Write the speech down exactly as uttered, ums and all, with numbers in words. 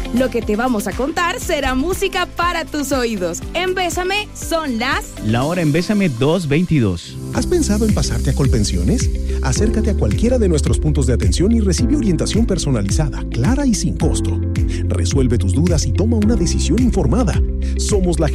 Lo que te vamos a contar será música para tus oídos. En Bésame son las... La hora en Bésame dos veintidós. ¿Has pensado en pasarte a Colpensiones? Acércate a cualquiera de nuestros puntos de atención y recibe orientación personalizada, clara y sin costo. Resuelve tus dudas y toma una decisión informada. Somos la